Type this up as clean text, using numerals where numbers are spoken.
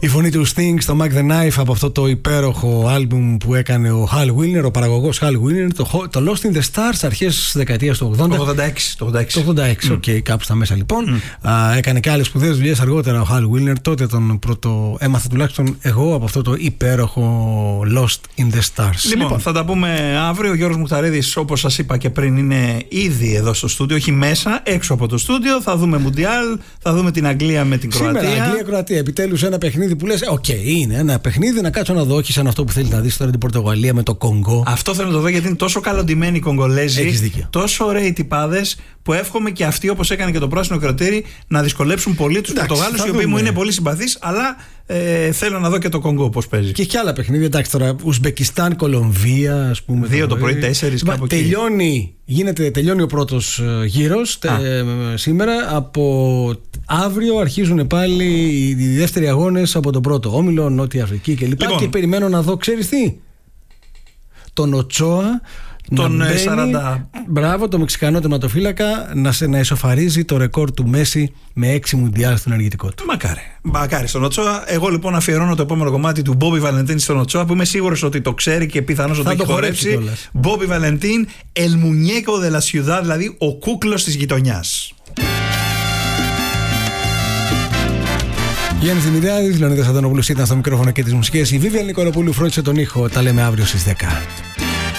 Η φωνή του Sting στο Mike the Knife από αυτό το υπέροχο άλμπουμ που έκανε ο Hal Willner, ο παραγωγός Hal Willner, το Lost in the Stars, αρχές της δεκαετίας του 80. Το 86, οκ, κάπου στα μέσα λοιπόν. Έκανε και άλλες σπουδαίες δουλειές αργότερα ο Hal Willner, τότε τον πρώτο έμαθα τουλάχιστον εγώ από αυτό το υπέροχο Lost in the Stars. Λοιπόν, θα τα πούμε αύριο. Ο Γιώργος Μουχταρίδης, όπως σας είπα και πριν, είναι ήδη εδώ στο στούντιο, όχι μέσα, έξω από το στούντιο. Θα δούμε Μουντιάλ, θα δούμε την Αγγλία με την Κροατία. Σήμερα Αγγλία-Κροατία, επιτέλους ένα παιχνίδι που λες, είναι ένα παιχνίδι, να κάτσω να δω, όχι σαν αυτό που θέλει να δεις τώρα την Πορτογαλία με το Κονγκό. Αυτό θέλω να το δω γιατί είναι τόσο καλοντημένοι οι Κογκολέζοι. Έχεις δίκιο. Τόσο ωραίοι τυπάδες που εύχομαι και αυτοί, όπως έκανε και το πράσινο κροτήρι, να δυσκολέψουν πολύ τους Πορτογάλους, οι οποίοι μου είναι πολύ συμπαθείς, αλλά θέλω να δω και το Κονγκό πώς παίζει. Και έχει άλλα παιχνίδια, εντάξει τώρα, Ουσμπεκιστάν, Κολομβία, ας πούμε. 2 το πρωί, 4 κάπου εκεί. Τελειώνει ο πρώτος γύρος σήμερα. Από αύριο αρχίζουν πάλι οι δεύτεροι αγώνες από τον πρώτο όμιλο, Νότια Αφρική κλπ. Λοιπόν, και περιμένω να δω, ξέρεις τι, τον Οτσόα, τον 40. Μπράβο, το Μεξικανό τερματοφύλακα να εσωφαρίζει το ρεκόρ του Μέση με 6 μουντιάλ στον ενεργητικό του. Μακάρι στον Οτσόα. Εγώ λοιπόν αφιερώνω το επόμενο κομμάτι του Μπόμπι Βαλεντίν στον Οτσόα, που είμαι σίγουρος ότι το ξέρει και πιθανώς ότι το έχει χορέψει. Μπόμπι Βαλεντίν, El Muñeco de la Ciudad, δηλαδή ο κούκλος της γειτονιάς. Γιάννης Δημητριάδης, Λεωνίδας Αντωνοπούλος ήταν στο μικρόφωνο και τις μουσικές. Η Βίβια Νικολοπούλου φρόντισε τον ήχο. Τα λέμε αύριο στις 10.